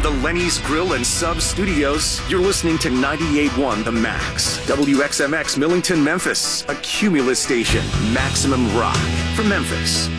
the Lenny's Grill and Sub Studios, you're listening to 98.1 The Max. WXMX Millington, Memphis, a Cumulus station. Maximum rock for Memphis.